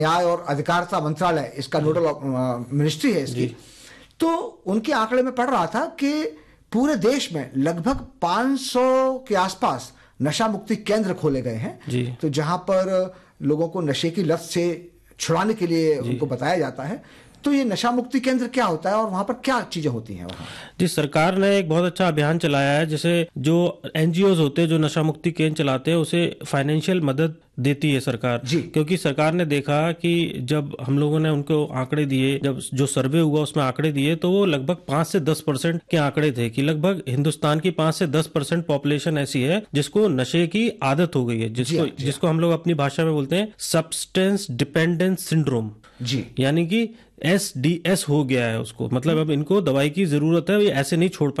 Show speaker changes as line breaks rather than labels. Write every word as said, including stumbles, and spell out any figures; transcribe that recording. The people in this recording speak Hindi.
न्याय और अधिकारिता मंत्रालय इसका नोडल मिनिस्ट्री है इसकी, तो उनके आंकड़े में पढ़ रहा था कि पूरे देश में लगभग पाँच सौ के आसपास नशा मुक्ति केंद्र खोले गए हैं, तो जहां पर लोगों को नशे की लत से छुड़ाने के लिए उनको बताया जाता है। तो ये नशा मुक्ति केंद्र क्या होता है और वहां पर क्या चीजें होती हैं वहां?
जी, सरकार ने एक बहुत अच्छा अभियान चलाया है, जैसे जो एनजीओज होते हैं जो नशा मुक्ति केंद्र चलाते हैं उसे फाइनेंशियल मदद देती है सरकार, क्योंकि सरकार ने देखा कि जब हम लोगों ने उनको आंकड़े दिए, जब जो सर्वे हुआ उसमें आंकड़े दिए, तो वो लगभग पांच से दस परसेंट के आंकड़े थे कि लगभग हिंदुस्तान की पांच से दस परसेंट पॉपुलेशन ऐसी है जिसको नशे की आदत हो गई है, जिसको जी, जिसको हम लोग अपनी भाषा में बोलते हैं सब्सटेंस डिपेंडेंस सिंड्रोम, जी, यानी कि एस डी एस हो गया है उसको, मतलब अब इनको दवाई की जरूरत है, ये ऐसे नहीं छोड़